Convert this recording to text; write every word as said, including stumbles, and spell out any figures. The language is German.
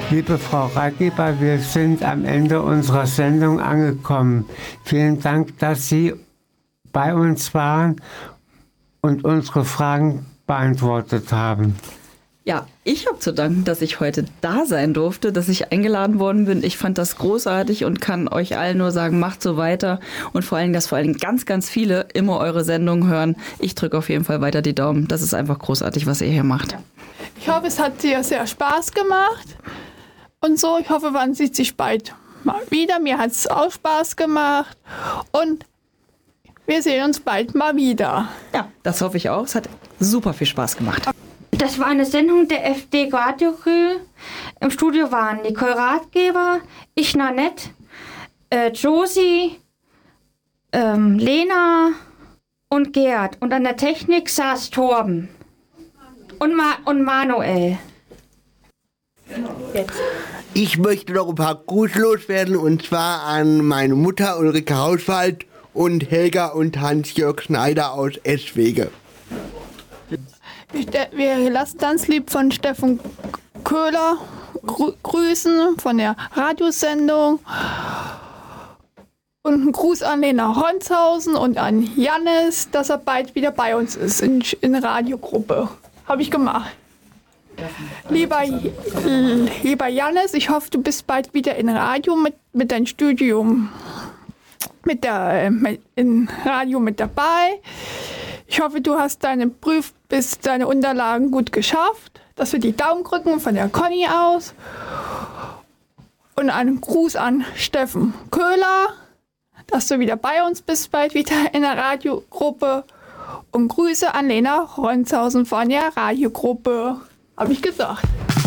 Liebe Frau Ratgeber, wir sind am Ende unserer Sendung angekommen. Vielen Dank, dass Sie bei uns waren und unsere Fragen beantwortet haben. Ja, ich habe zu danken, dass ich heute da sein durfte, dass ich eingeladen worden bin. Ich fand das großartig und kann euch allen nur sagen, macht so weiter. Und vor allem, dass vor allem ganz, ganz viele immer eure Sendung hören. Ich drücke auf jeden Fall weiter die Daumen. Das ist einfach großartig, was ihr hier macht. Ich hoffe, es hat dir sehr Spaß gemacht. Und so, ich hoffe, man sieht sich bald mal wieder. Mir hat es auch Spaß gemacht. Und wir sehen uns bald mal wieder. Ja, das hoffe ich auch. Es hat super viel Spaß gemacht. Das war eine Sendung der F D Radio Crew. Im Studio waren Nicole Ratgeber, ich Nanette, äh, Josie, ähm, Lena und Gerd. Und an der Technik saß Torben und, Ma und Manuel. Jetzt. Ich möchte noch ein paar Gruß loswerden, und zwar an meine Mutter Ulrike Hauswald und Helga und Hans-Jörg Schneider aus Eschwege. Wir lassen ganz lieb von Steffen Köhler grü grüßen von der Radiosendung. Und einen Gruß an Lena Ronshausen und an Jannis, dass er bald wieder bei uns ist in, in der Radiogruppe. Habe ich gemacht. Lieber, lieber Jannis, ich hoffe, du bist bald wieder in Radio mit, mit deinem Studium, mit der, mit, in Radio mit dabei. Ich hoffe, du hast deine Prüf bis deine Unterlagen gut geschafft, dass wir die Daumen drücken von der Conny aus. Und einen Gruß an Steffen Köhler, dass du wieder bei uns bist, bald wieder in der Radiogruppe. Und Grüße an Lena Ronshausen von der Radiogruppe, habe ich gesagt.